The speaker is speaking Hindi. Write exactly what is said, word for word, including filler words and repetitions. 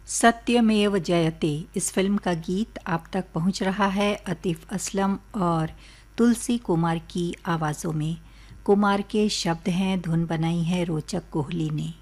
सत्यमेव जयते इस फिल्म का गीत आप तक पहुंच रहा है आतिफ असलम और तुलसी कुमार की आवाज़ों में। कुमार के शब्द हैं, धुन बनाई है रोचक कोहली ने।